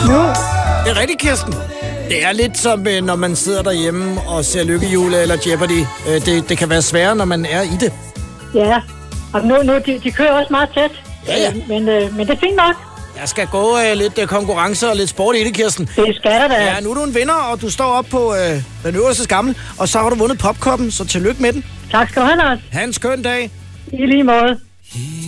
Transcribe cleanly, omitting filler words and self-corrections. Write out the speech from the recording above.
Nu. Det er rigtigt, Kirsten. Det er lidt som, når man sidder derhjemme og ser Lykkehjul eller Jeopardy. Det kan være sværere, når man er i det. Ja, og nu de kører også meget tæt. Ja. Men det er fint nok. Der skal gå lidt konkurrence og lidt sport i det, Kirsten. Det skal der da. Ja, nu er du en vinder, og du står op på den øverste skammel, og så har du vundet popkoppen, så tillykke med den. Tak skal du have, Lars. Ha' en skøn dag. I lige måde.